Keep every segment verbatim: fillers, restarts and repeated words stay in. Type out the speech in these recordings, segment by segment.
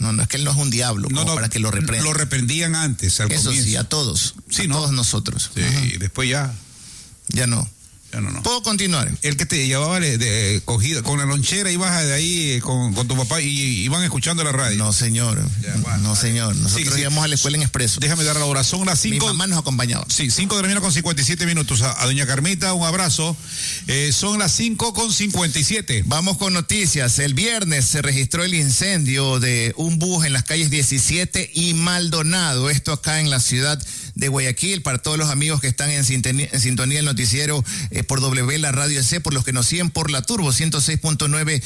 No, no es que él no es un diablo, no, no, para que lo reprenda. Lo reprendían antes, al Eso comienzo. sí, a todos. Sí, a ¿no? todos nosotros. Sí, y después ya. Ya no. Ya no, no. ¿Puedo continuar? El que te llevaba de, de cogida, con la lonchera, ibas de ahí con, con tu papá y iban escuchando la radio. No, señor. Ya, bueno, no, vale. señor. Nosotros sí, íbamos sí. a la escuela en expreso. Déjame dar la hora. Son las cinco. Mi mamá nos acompañaba. Sí, cinco de la mañana con cincuenta y siete minutos. A, a doña Carmita, un abrazo. Eh, son las cinco con cincuenta y siete. Vamos con noticias. El viernes se registró el incendio de un bus en las calles diecisiete y Maldonado. Esto acá en la ciudad de Guayaquil. Para todos los amigos que están en sintonía, en sintonía del noticiero eh, por W, la radio C, por los que nos siguen por la Turbo ciento seis punto nueve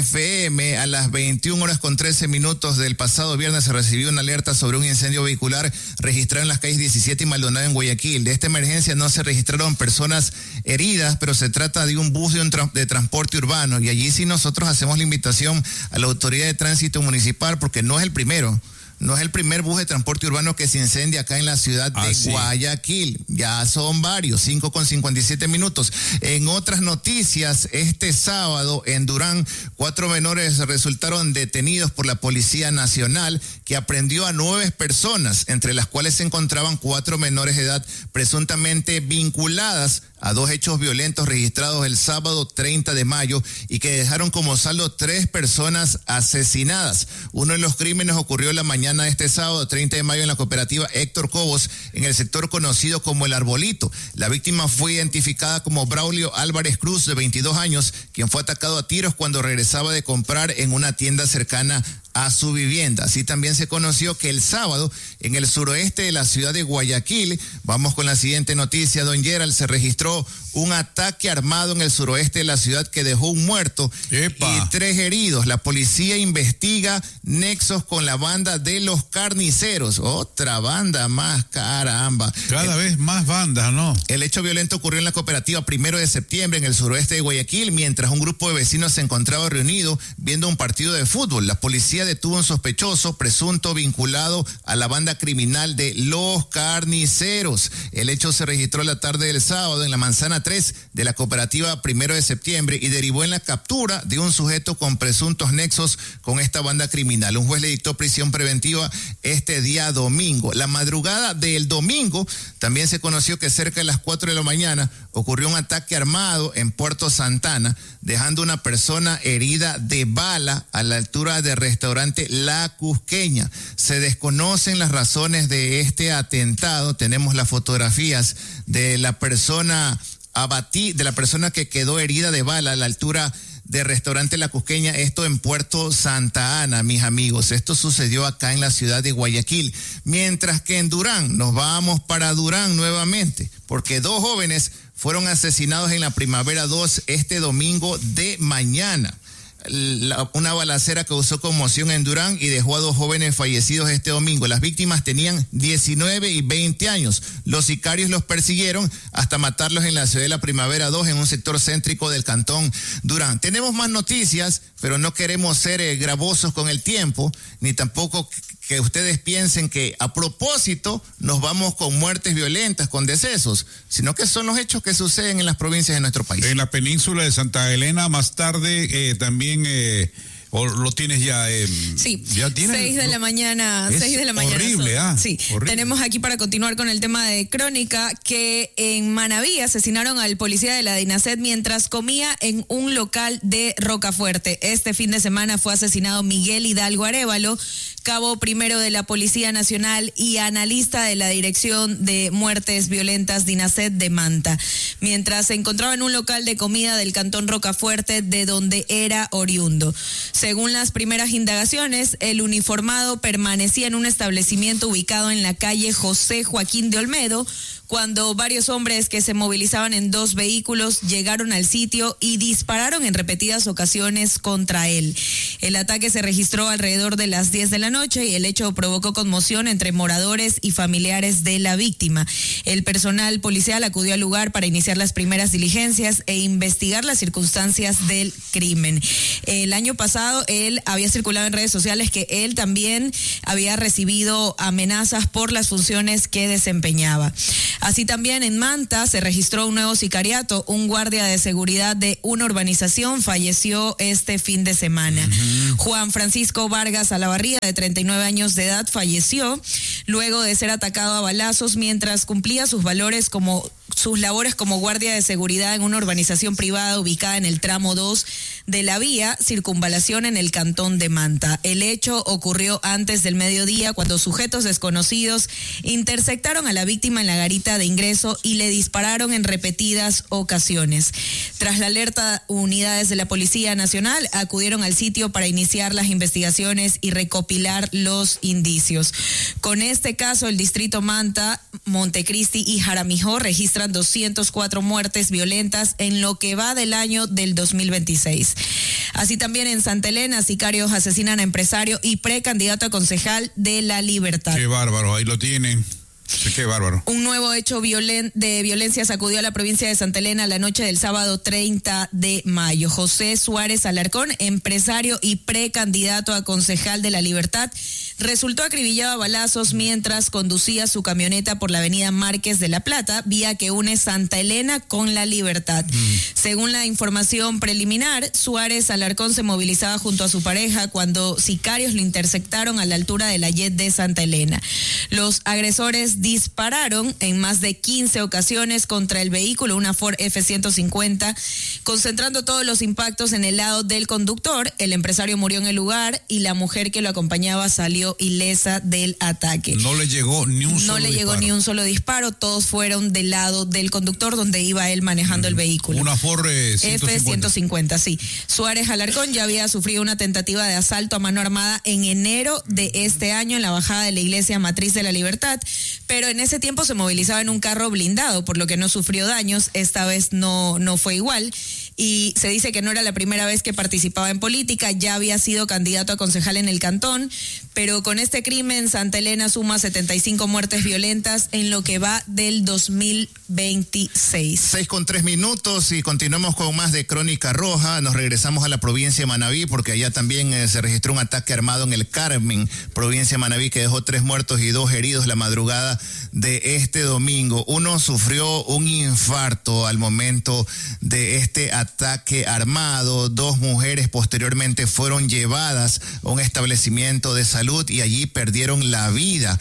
F M, a las veintiuna horas con trece minutos del pasado viernes se recibió una alerta sobre un incendio vehicular registrado en las calles diecisiete y Maldonado en Guayaquil. De esta emergencia no se registraron personas heridas, pero se trata de un bus de, un tra- de transporte urbano, y allí sí nosotros hacemos la invitación a la autoridad de tránsito municipal, porque no es el primero. No es el primer bus de transporte urbano que se incendia acá en la ciudad de ah, sí. Guayaquil. Ya son varios, cinco con cincuenta y siete minutos. En otras noticias, este sábado en Durán, cuatro menores resultaron detenidos por la Policía Nacional, que aprehendió a nueve personas, entre las cuales se encontraban cuatro menores de edad presuntamente vinculadas a dos hechos violentos registrados el sábado treinta de mayo y que dejaron como saldo tres personas asesinadas. Uno de los crímenes ocurrió la mañana de este sábado treinta de mayo en la cooperativa Héctor Cobos, en el sector conocido como El Arbolito. La víctima fue identificada como Braulio Álvarez Cruz, de veintidós años, quien fue atacado a tiros cuando regresaba de comprar en una tienda cercana a su vivienda. Así también se conoció que el sábado en el suroeste de la ciudad de Guayaquil, vamos con la siguiente noticia, don Gerald, se registró un ataque armado en el suroeste de la ciudad que dejó un muerto ¡Epa! y tres heridos. La policía investiga nexos con la banda de los carniceros. Otra banda más, caramba. Cada el, vez más bandas, ¿no? El hecho violento ocurrió en la cooperativa Primero de Septiembre, en el suroeste de Guayaquil, mientras un grupo de vecinos se encontraba reunido viendo un partido de fútbol. La policía detuvo a un sospechoso presunto vinculado a la banda criminal de los carniceros. El hecho se registró la tarde del sábado en la manzana tres de la cooperativa Primero de Septiembre y derivó en la captura de un sujeto con presuntos nexos con esta banda criminal. Un juez le dictó prisión preventiva este día domingo. La madrugada del domingo también se conoció que cerca de las cuatro de la mañana ocurrió un ataque armado en Puerto Santana, dejando una persona herida de bala a la altura del restaurante La Cusqueña. Se desconocen las razones de este atentado. Tenemos las fotografías de la persona abatida, de la persona que quedó herida de bala a la altura del restaurante La Cusqueña, esto en Puerto Santa Ana, mis amigos. Esto sucedió acá en la ciudad de Guayaquil. Mientras que en Durán, nos vamos para Durán nuevamente, porque dos jóvenes fueron asesinados en la Primavera dos este domingo de mañana. La, una balacera causó conmoción en Durán y dejó a dos jóvenes fallecidos este domingo. Las víctimas tenían diecinueve y veinte años. Los sicarios los persiguieron hasta matarlos en la ciudad de la Primavera dos, en un sector céntrico del cantón Durán. Tenemos más noticias, pero no queremos ser eh, gravosos con el tiempo, ni tampoco que ustedes piensen que a propósito nos vamos con muertes violentas, con decesos, sino que son los hechos que suceden en las provincias de nuestro país. En la península de Santa Elena, más tarde eh, también... Eh... ¿O lo tienes ya? Eh, sí, ¿ya tienes? seis de la mañana, es seis de la mañana. Horrible, ah. Sí, horrible. Tenemos aquí para continuar con el tema de crónica que en Manaví asesinaron al policía de la DINASED mientras comía en un local de Rocafuerte. Este fin de semana fue asesinado Miguel Hidalgo Arévalo, cabo primero de la Policía Nacional y analista de la Dirección de Muertes Violentas DINASED de Manta, mientras se encontraba en un local de comida del cantón Rocafuerte, de donde era oriundo. Según las primeras indagaciones, el uniformado permanecía en un establecimiento ubicado en la calle José Joaquín de Olmedo, cuando varios hombres que se movilizaban en dos vehículos llegaron al sitio y dispararon en repetidas ocasiones contra él. El ataque se registró alrededor de las diez de la noche y el hecho provocó conmoción entre moradores y familiares de la víctima. El personal policial acudió al lugar para iniciar las primeras diligencias e investigar las circunstancias del crimen. El año pasado él había circulado en redes sociales que él también había recibido amenazas por las funciones que desempeñaba. Así también en Manta se registró un nuevo sicariato. Un guardia de seguridad de una urbanización falleció este fin de semana. Uh-huh. Uh-huh. Juan Francisco Vargas Alavarría, de treinta y nueve años de edad, falleció luego de ser atacado a balazos mientras cumplía sus valores como sus labores como guardia de seguridad en una urbanización privada ubicada en el tramo dos de la vía Circunvalación en el cantón de Manta. El hecho ocurrió antes del mediodía cuando sujetos desconocidos interceptaron a la víctima en la garita de ingreso y le dispararon en repetidas ocasiones. Tras la alerta, unidades de la Policía Nacional acudieron al sitio para iniciar las investigaciones y recopilar los indicios. Con este caso, el distrito Manta, Montecristi y Jaramijó registran doscientas cuatro muertes violentas en lo que va del año del dos mil veintiséis. Así también en Santa Elena, sicarios asesinan a empresario y precandidato a concejal de La Libertad. Qué bárbaro, ahí lo tienen. Sí, qué bárbaro. Un nuevo hecho violen, de violencia sacudió a la provincia de Santa Elena la noche del sábado treinta de mayo. José Suárez Alarcón, empresario y precandidato a concejal de La Libertad, resultó acribillado a balazos mientras conducía su camioneta por la avenida Márquez de la Plata, vía que une Santa Elena con La Libertad. Mm. Según la información preliminar, Suárez Alarcón se movilizaba junto a su pareja cuando sicarios lo interceptaron a la altura de la Y E T de Santa Elena. Los agresores dispararon en más de quince ocasiones contra el vehículo, una Ford F ciento cincuenta, concentrando todos los impactos en el lado del conductor. El empresario murió en el lugar y la mujer que lo acompañaba salió ilesa del ataque. No le llegó ni un no solo le disparo. llegó ni un solo disparo, todos fueron del lado del conductor donde iba él manejando mm. el vehículo. Una Ford eh, F ciento cincuenta, sí. Suárez Alarcón ya había sufrido una tentativa de asalto a mano armada en enero de este año en la bajada de la iglesia matriz de La Libertad, pero en ese tiempo se movilizaba en un carro blindado, por lo que no sufrió daños. Esta vez no, no fue igual. Y se dice que no era la primera vez que participaba en política, ya había sido candidato a concejal en el cantón, pero con este crimen Santa Elena suma setenta y cinco muertes violentas en lo que va del dos mil veintiséis. Seis con tres minutos y continuamos con más de Crónica Roja. Nos regresamos a la provincia de Manabí porque allá también eh, se registró un ataque armado en el Carmen, provincia de Manabí, que dejó tres muertos y dos heridos la madrugada de este domingo. Uno sufrió un infarto al momento de este ataque. ataque armado. Dos mujeres posteriormente fueron llevadas a un establecimiento de salud y allí perdieron la vida.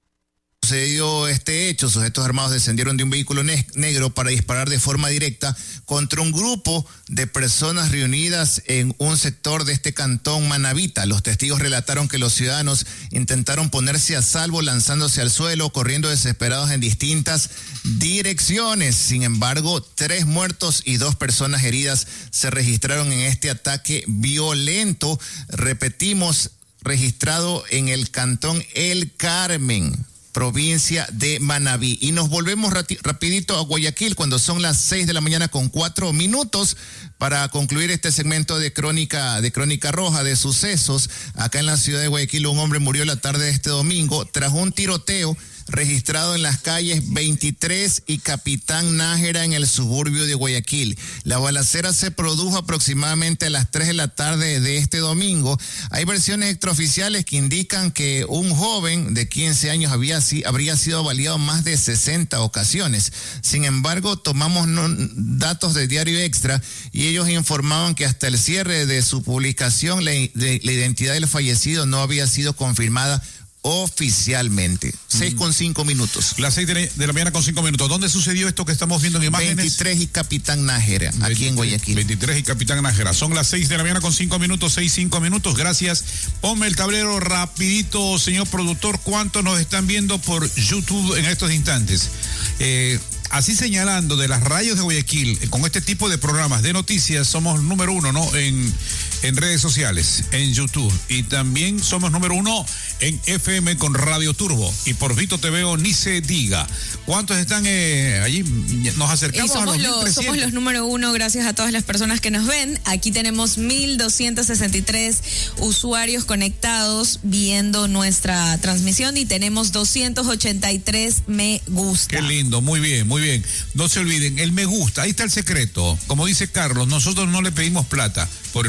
Sucedió este hecho, sujetos armados descendieron de un vehículo ne- negro para disparar de forma directa contra un grupo de personas reunidas en un sector de este cantón manabita. Los testigos relataron que los ciudadanos intentaron ponerse a salvo lanzándose al suelo, corriendo desesperados en distintas direcciones. Sin embargo, tres muertos y dos personas heridas se registraron en este ataque violento. Repetimos, registrado en el cantón El Carmen, provincia de Manabí. Y nos volvemos rati- rapidito a Guayaquil cuando son las seis de la mañana con cuatro minutos para concluir este segmento de crónica, de crónica roja de sucesos. Acá en la ciudad de Guayaquil un hombre murió la tarde de este domingo tras un tiroteo registrado en las calles veintitrés y Capitán Nájera en el suburbio de Guayaquil. La balacera se produjo aproximadamente a las tres de la tarde de este domingo. Hay versiones extraoficiales que indican que un joven de quince años había, habría sido baleado más de sesenta ocasiones. Sin embargo, tomamos no, datos de Diario Extra y ellos informaban que hasta el cierre de su publicación la, de, la identidad del fallecido no había sido confirmada oficialmente. Seis con cinco minutos. Las seis de la, de la mañana con cinco minutos. ¿Dónde sucedió esto que estamos viendo en imágenes? veintitrés y Capitán Nájera, aquí veintitrés, en Guayaquil. veintitrés y Capitán Nájera. Son las seis de la mañana con cinco minutos, seis, cinco minutos. Gracias. Ponme el tablero rapidito, señor productor. ¿Cuántos nos están viendo por YouTube en estos instantes? Eh... Así señalando de las radios de Guayaquil, con este tipo de programas de noticias, somos número uno, ¿no? En, en redes sociales, en YouTube. Y también somos número uno en F M con Radio Turbo. Y por Vito T V ni se diga. ¿Cuántos están eh, allí? Nos acercamos y somos a los los, mil trescientos. somos los número uno gracias a todas las personas que nos ven. Aquí tenemos mil doscientos sesenta y tres usuarios conectados viendo nuestra transmisión y tenemos doscientos ochenta y tres me gusta. Qué lindo, muy bien, muy bien. No se olviden, el me gusta, ahí está el secreto. Como dice Carlos, nosotros no le pedimos plata por el momento.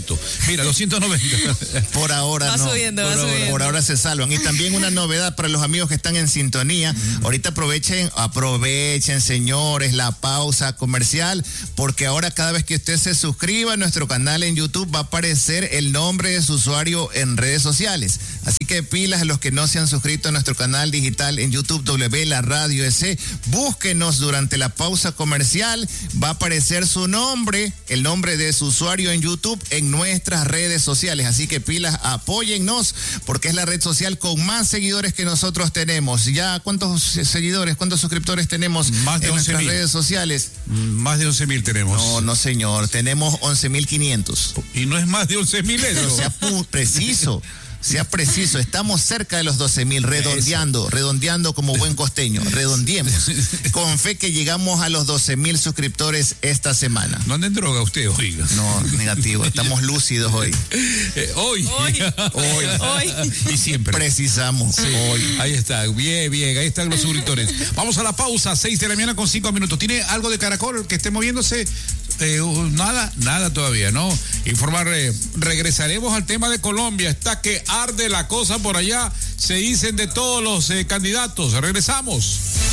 alto. Mira, doscientos noventa. Por ahora va no. Subiendo, por, va ahora, subiendo. por ahora se salvan. Y también una novedad para los amigos que están en sintonía. Mm. Ahorita aprovechen, aprovechen, señores, la pausa comercial, porque ahora cada vez que usted se suscriba a nuestro canal en YouTube va a aparecer el nombre de su usuario en redes sociales. Así que pilas a los que no se han suscrito a nuestro canal digital en YouTube W La Radio S. Búsquenos durante la pausa comercial. Va a aparecer su nombre, el nombre de su usuario en YouTube en nuestras redes sociales. Así que pilas, apóyennos, porque es la red social con más seguidores que nosotros tenemos. Ya, ¿cuántos seguidores, cuántos suscriptores tenemos más de en nuestras redes sociales? Más de once mil tenemos. No, no señor, tenemos once mil quinientos. Y no es más de once mil eso. Sea preciso. Sea preciso, estamos cerca de los doce mil, redondeando, Eso. redondeando como buen costeño, redondeemos. Con fe que llegamos a los doce mil suscriptores esta semana. ¿No anden droga usted, oiga? No, negativo, estamos lúcidos hoy. Eh, hoy. Hoy. Hoy. Hoy. Y siempre. Precisamos, sí. Hoy. Ahí está, bien, bien, ahí están los suscriptores. Vamos a la pausa, seis de la mañana con cinco minutos. ¿Tiene algo de Caracol que esté moviéndose? Eh, nada, nada todavía, ¿no? Informar, eh, regresaremos al tema de Colombia. Está que arde la cosa por allá. Se dicen de todos los eh, candidatos. Regresamos.